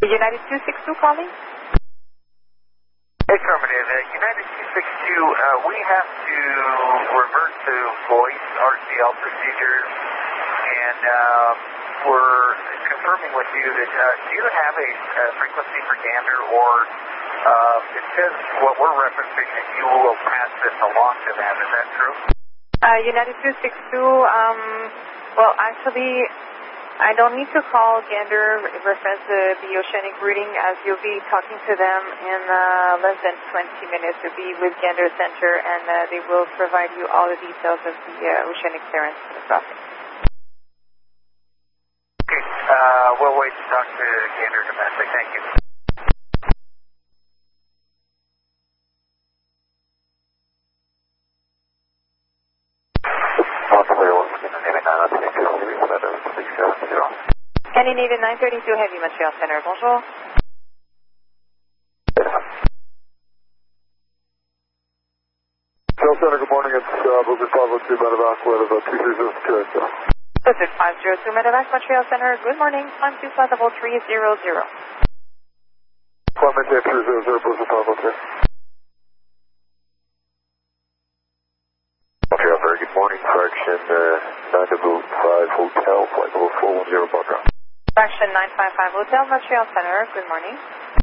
United 262 calling? Affirmative. United 262, we have to revert to voice RCL procedures, and we're confirming with you that do you have a frequency for Gander, or it says what we're referencing that you will pass this along to them. Is that true? United 262, well, actually, I don't need to call Gander reference the oceanic routing, as you'll be talking to them in less than 20 minutes. You'll be with Gander Center, and they will provide you all the details of the oceanic clearance for the crossing. Okay, we'll wait to talk to Gander Domestic. Thank you. Kenny Navy 932 Heavy, Montreal Center. Bonjour. Montreal Center, good morning. It's Blizzard 502 Medevac, weather about 230. Blizzard 502 Medevac, Montreal Center. Good morning. Climb to flight level 300. Climb maintain 300, Blizzard 502. Montreal, very good morning. Fraction 955 Hotel, flight level 410 Buckeye. Fraction 955 Hotel, Montreal Center. Good morning.